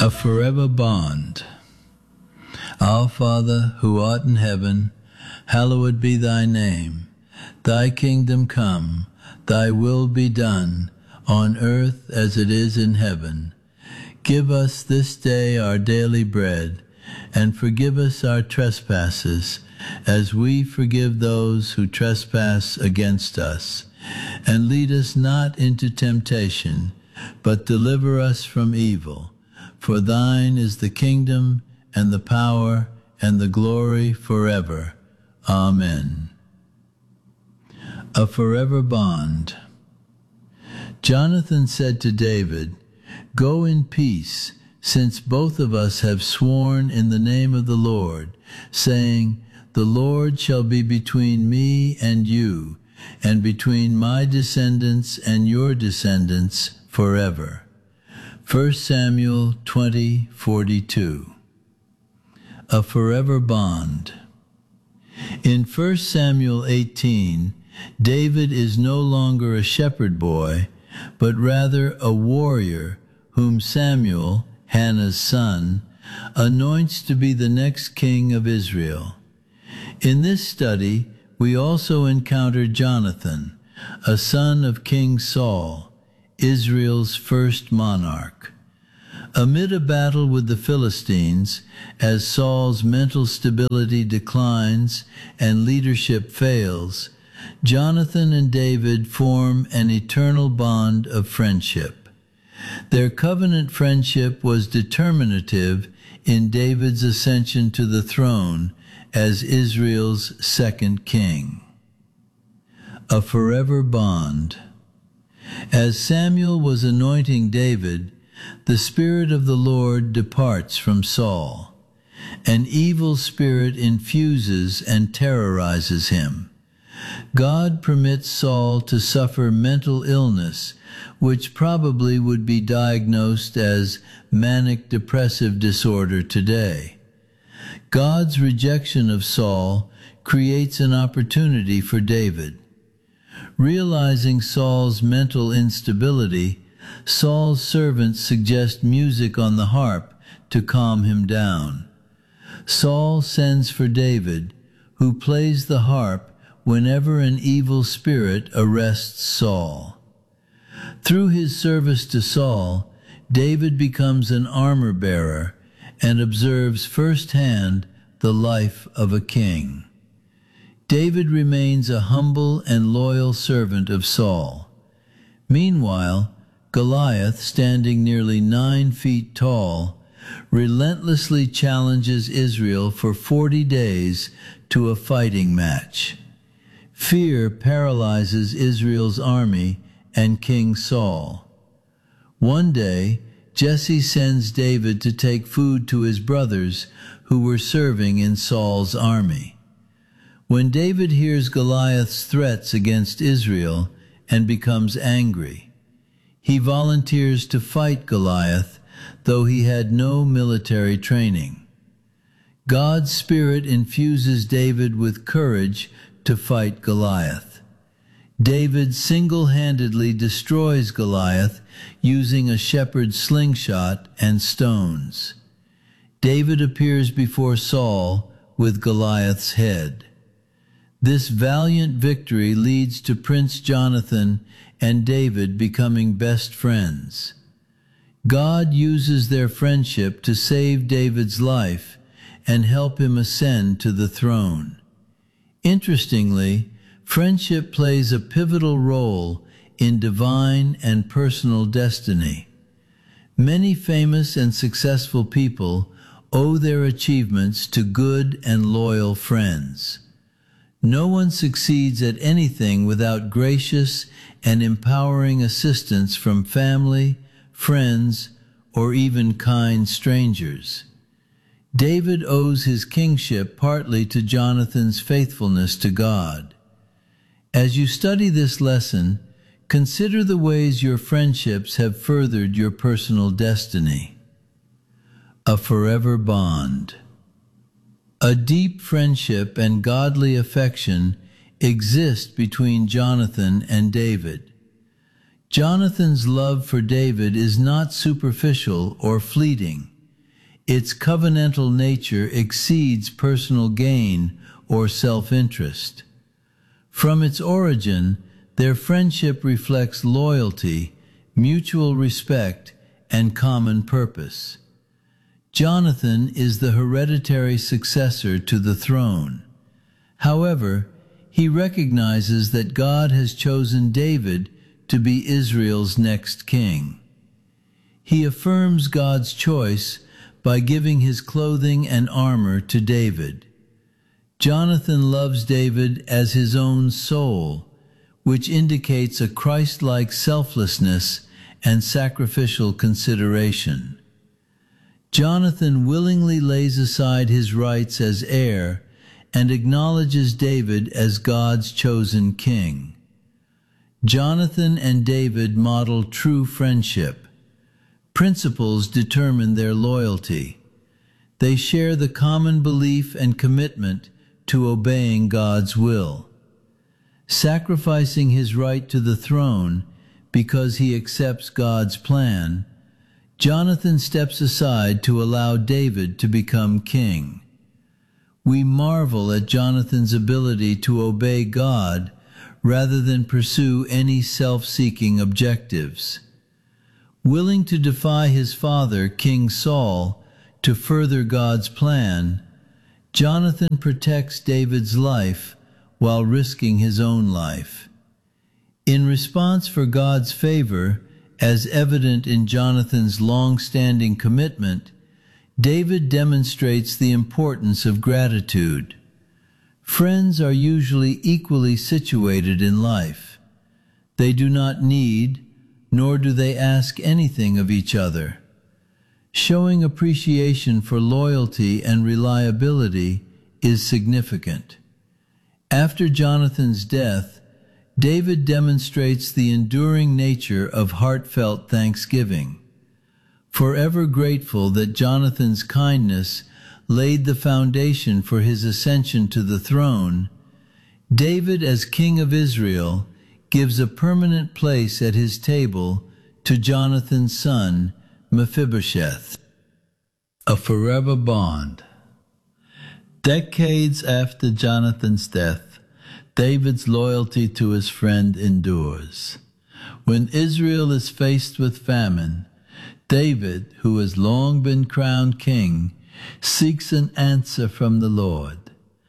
A forever bond. Our Father, who art in heaven, hallowed be thy name. Thy kingdom come, thy will be done, on earth as it is in heaven. Give us this day our daily bread, and forgive us our trespasses, as we forgive those who trespass against us. And lead us not into temptation, but deliver us from evil. For thine is the kingdom, and the power, and the glory forever. Amen. A forever bond. Jonathan said to David, "Go in peace, since both of us have sworn in the name of the Lord, saying, the Lord shall be between me and you, and between my descendants and your descendants forever." 1 Samuel 20:42. A forever bond. In 1 Samuel 18, David is no longer a shepherd boy, but rather a warrior whom Samuel, Hannah's son, anoints to be the next king of Israel. In this study, we also encounter Jonathan, a son of King Saul, Israel's first monarch. Amid a battle with the Philistines, as Saul's mental stability declines and leadership fails, Jonathan and David form an eternal bond of friendship. Their covenant friendship was determinative in David's ascension to the throne as Israel's second king. A forever bond. As Samuel was anointing David, the Spirit of the Lord departs from Saul. An evil spirit infuses and terrorizes him. God permits Saul to suffer mental illness, which probably would be diagnosed as manic depressive disorder today. God's rejection of Saul creates an opportunity for David. Realizing Saul's mental instability, Saul's servants suggest music on the harp to calm him down. Saul sends for David, who plays the harp whenever an evil spirit arrests Saul. Through his service to Saul, David becomes an armor-bearer and observes firsthand the life of a king. David remains a humble and loyal servant of Saul. Meanwhile, Goliath, standing nearly 9 feet tall, relentlessly challenges Israel for 40 days to a fighting match. Fear paralyzes Israel's army and King Saul. One day, Jesse sends David to take food to his brothers who were serving in Saul's army. When David hears Goliath's threats against Israel and becomes angry, he volunteers to fight Goliath, though he had no military training. God's Spirit infuses David with courage to fight Goliath. David single-handedly destroys Goliath using a shepherd's slingshot and stones. David appears before Saul with Goliath's head. This valiant victory leads to Prince Jonathan and David becoming best friends. God uses their friendship to save David's life and help him ascend to the throne. Interestingly, friendship plays a pivotal role in divine and personal destiny. Many famous and successful people owe their achievements to good and loyal friends. No one succeeds at anything without gracious and empowering assistance from family, friends, or even kind strangers. David owes his kingship partly to Jonathan's faithfulness to God. As you study this lesson, consider the ways your friendships have furthered your personal destiny. A forever bond. A deep friendship and godly affection exist between Jonathan and David. Jonathan's love for David is not superficial or fleeting. Its covenantal nature exceeds personal gain or self-interest. From its origin, their friendship reflects loyalty, mutual respect, and common purpose. Jonathan is the hereditary successor to the throne. However, he recognizes that God has chosen David to be Israel's next king. He affirms God's choice by giving his clothing and armor to David. Jonathan loves David as his own soul, which indicates a Christ-like selflessness and sacrificial consideration. Jonathan willingly lays aside his rights as heir and acknowledges David as God's chosen king. Jonathan and David model true friendship. Principles determine their loyalty. They share the common belief and commitment to obeying God's will. Sacrificing his right to the throne because he accepts God's plan, Jonathan steps aside to allow David to become king. We marvel at Jonathan's ability to obey God rather than pursue any self-seeking objectives. Willing to defy his father, King Saul, to further God's plan, Jonathan protects David's life while risking his own life. In response for God's favor, as evident in Jonathan's long-standing commitment, David demonstrates the importance of gratitude. Friends are usually equally situated in life. They do not need, nor do they ask anything of each other. Showing appreciation for loyalty and reliability is significant. After Jonathan's death, David demonstrates the enduring nature of heartfelt thanksgiving. Forever grateful that Jonathan's kindness laid the foundation for his ascension to the throne, David, as king of Israel, gives a permanent place at his table to Jonathan's son, Mephibosheth. A forever bond. Decades after Jonathan's death, David's loyalty to his friend endures. When Israel is faced with famine, David, who has long been crowned king, seeks an answer from the Lord.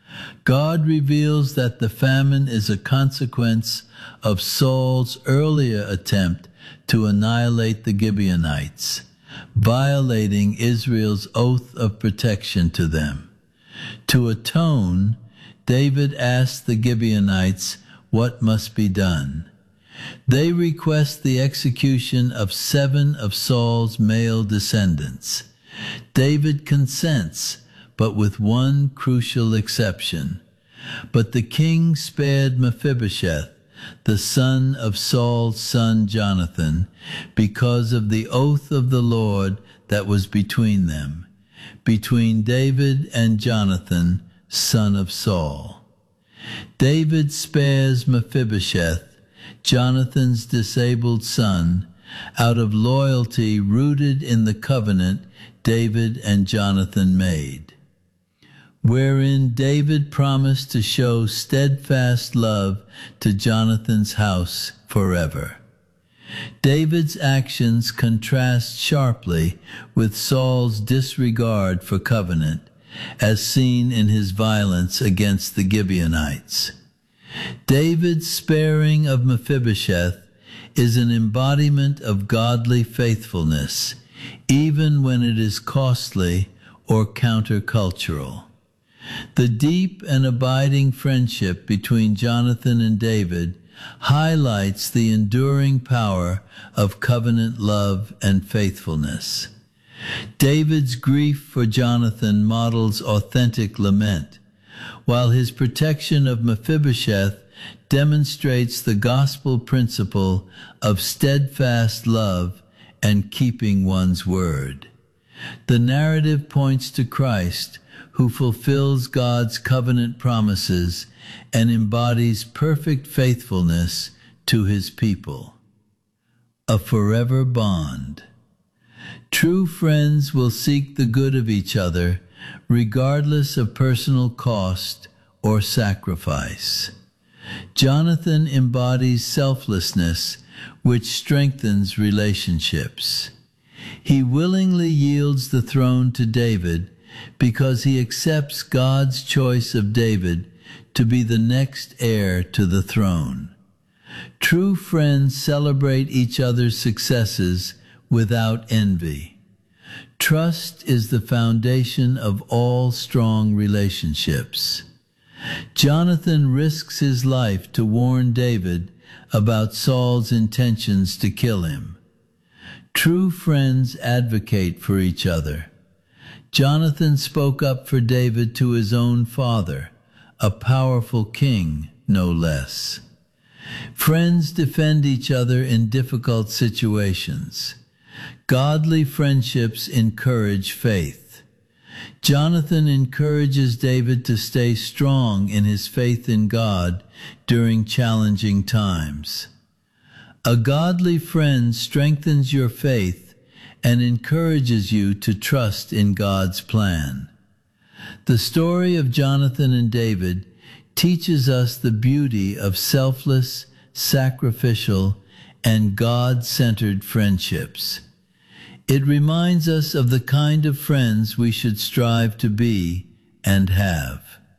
God reveals that the famine is a consequence of Saul's earlier attempt to annihilate the Gibeonites, violating Israel's oath of protection to them. To atone, David asks the Gibeonites what must be done. They request the execution of 7 of Saul's male descendants. David consents, but with one crucial exception. But the king spared Mephibosheth, the son of Saul's son Jonathan, because of the oath of the Lord that was between them, between David and Jonathan, son of Saul. David spares Mephibosheth, Jonathan's disabled son, out of loyalty rooted in the covenant David and Jonathan made, wherein David promised to show steadfast love to Jonathan's house forever. David's actions contrast sharply with Saul's disregard for covenant, as seen in his violence against the Gibeonites. David's sparing of Mephibosheth is an embodiment of godly faithfulness, even when it is costly or countercultural. The deep and abiding friendship between Jonathan and David highlights the enduring power of covenant love and faithfulness. David's grief for Jonathan models authentic lament, while his protection of Mephibosheth demonstrates the gospel principle of steadfast love and keeping one's word. The narrative points to Christ, who fulfills God's covenant promises and embodies perfect faithfulness to his people. A forever bond. True friends will seek the good of each other, regardless of personal cost or sacrifice. Jonathan embodies selflessness, which strengthens relationships. He willingly yields the throne to David because he accepts God's choice of David to be the next heir to the throne. True friends celebrate each other's successes without envy. Trust is the foundation of all strong relationships. Jonathan risks his life to warn David about Saul's intentions to kill him. True friends advocate for each other. Jonathan spoke up for David to his own father, a powerful king, no less. Friends defend each other in difficult situations. Godly friendships encourage faith. Jonathan encourages David to stay strong in his faith in God during challenging times. A godly friend strengthens your faith and encourages you to trust in God's plan. The story of Jonathan and David teaches us the beauty of selfless, sacrificial, and God-centered friendships. It reminds us of the kind of friends we should strive to be and have.